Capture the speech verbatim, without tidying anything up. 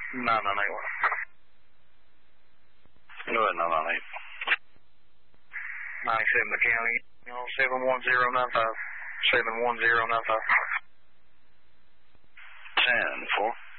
nine nine eight one. Go ahead, nine nine eight. ninety-seven the county, you know, seven one zero nine five. seven one zero nine five. ten four.